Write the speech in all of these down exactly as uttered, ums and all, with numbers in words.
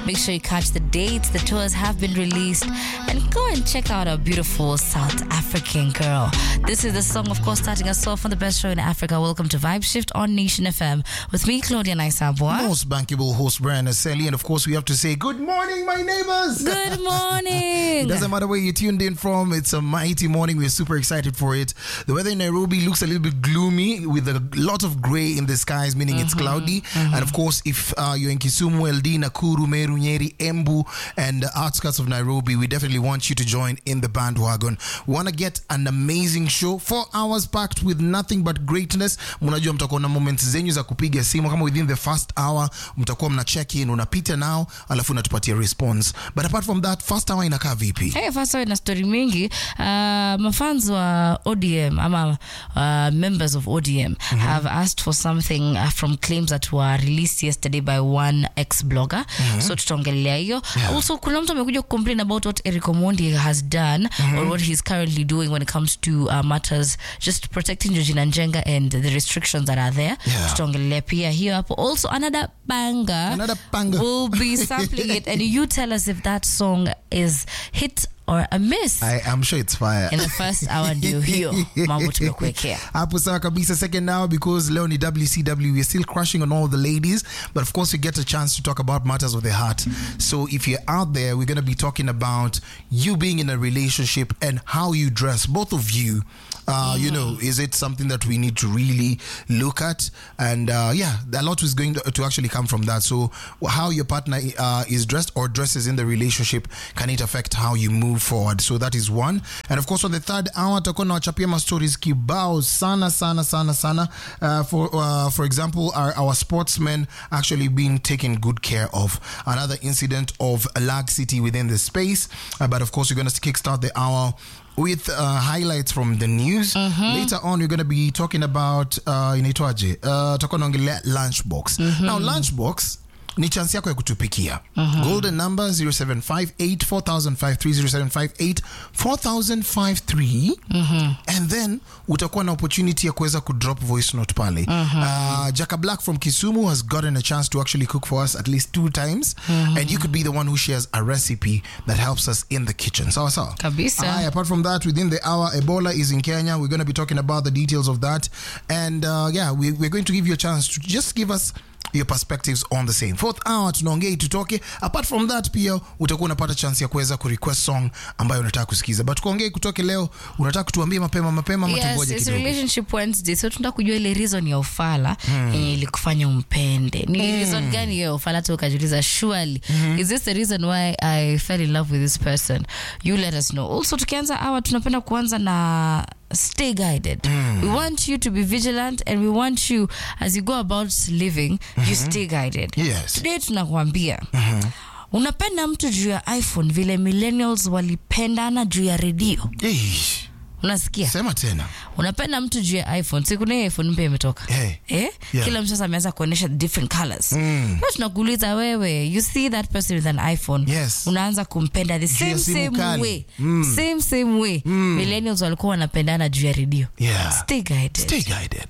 Make sure you catch the dates. The tours have been released. And go and check out our beautiful South African girl. This is the song, of course, starting us off on the best show in Africa. Welcome to Vibe Shift on Nation F M with me, Claudia Naisabwa. Most bankable host, Brian Aseli. And of course, we have to say, good morning, my neighbors. Good morning. It doesn't matter where you tuned in from. It's a mighty morning. We're super excited for it. The weather in Nairobi looks a little bit gloomy with a lot of gray in the skies, meaning mm-hmm. it's cloudy. Mm-hmm. And of course, if uh, you're in Kisumu, L D, Nakuru, Meru, Nyeri, Embu, and the outskirts of Nairobi, we definitely want you to join in the bandwagon. We want to get an amazing show. Four hours packed with nothing but greatness. Mnajua mtakuwa na moments zenyu za kupiga simu kama within the first hour mtakuwa mna check in, unapita now alafu unatupatia response. But apart from that, first hour inakaa vipi? Hey, first hour ina story mingi. Uh, mafans wa O D M ama uh, members of O D M mm-hmm. have asked for something uh, from claims that were released yesterday by one ex-blogger. Mm-hmm. So tutaongelea hiyo. Yeah. Also kuna mtu amekuja complain about what Eric Omondi has done mm-hmm. or what he's currently doing when it comes to uh, matters just protecting Georgina Njenga and the restrictions that are there. Yeah. Tutaongelea pia hiyo hapo. Also another banger, another banger. We'll be sampling it and you tell us if that song is hit or a miss. I am sure it's fire. In the first hour ndio hiyo mambo tumekuwekea. Hapo sawa kabisa. Second hour, because leo ni W C W, we're still crushing on all the ladies, but of course we get a chance to talk about matters of the heart. So if you're out there, we're going to be talking about you being in a relationship and how you dress, both of you. Uh, mm. You know, is it something that we need to really look at? And uh, yeah, a lot is going to, to actually come from that. So how your partner uh, is dressed or dresses in the relationship, can it affect how you move forward? So that is one. And of course, on the third hour, tutakuwa na wachapia ma stories kibao sana sana sana sana. Uh, for uh, for example, our, our sportsmen actually being taken good care of. Another incident of a lag city within the space. Uh, but of course, we're going to kickstart the hour with uh, highlights from the news. Mm-hmm. Later on, we're going to be talking about uh, inaitwaje uh, tutakuwa naongelea Lunchbox. Mm-hmm. Now, Lunchbox ni chance yako ya kutupikia. Mm-hmm. Golden number zero seven five eight four thousand five three zero seven five eight four thousand five three. Mm-hmm. And then utakuwa na opportunity ya kuweza kudrop voice note pale. Mm-hmm. Uh, Jaka Black from Kisumu has gotten a chance to actually cook for us at least two times. Mm-hmm. And you could be the one who shares a recipe that helps us in the kitchen. Sawa sawa. Kabisa. Uh, apart from that, within the hour, Ebola is in Kenya. We're going to be talking about the details of that. And uh, yeah, we, we're going to give you a chance to just give us your perspectives on the same. Fourth hour tunaongea tutoke. Apart from that pia utakuwa unapata chance ya kuweza ku request song ambayo unataka kusikiza. But kuongea kutoke leo unataka kutuambia mapema mapema ama tungoje kidogo. Yes, it's Relationship Wednesday. So tunataka kujua ile reason ya ufala hmm. yenye ilikufanya umpende. Ni hmm. reason gani hiyo ufala tu ukajiuliza surely mm-hmm. is this the reason why I fell in love with this person? You let us know. Also tukianza hour tunapenda kuanza na stay guided. Mm. We want you to be vigilant and we want you as you go about living, mm-hmm. you stay guided. Yes. Today tunakuambia mm-hmm. unapenda mtu juu ya iPhone vile millennials walipendana juu ya radio. Eish. Unasikia? Sema tena. Unapenda mtu juu ya iPhone. Siku na iPhone mpya imetoka. Hey. Eh? Yeah. Kila mtu sasa ameanza kuonesha different colors. Mm. Na tunakuuliza wewe, you see that person with an iPhone. Yes. Unaanza kumpenda the same same kali. way. Mm. Same same way. Mm. Millennials walikuwa wanapendana juu ya radio. Yeah. Stay guided. Stay guided.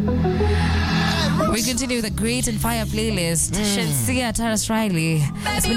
We continue with a great and fire playlist. Mm. Shensia Taras Riley.